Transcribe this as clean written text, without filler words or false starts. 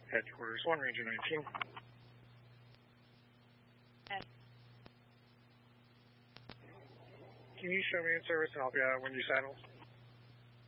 Headquarters 1, Ranger 19. Can you show me in service and I'll be out when you saddle?